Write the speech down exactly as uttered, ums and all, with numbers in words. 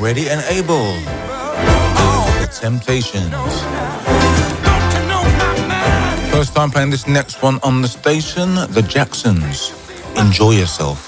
Ready and Able. The Temptations. First time playing this next one on the station, The Jacksons. Enjoy yourself.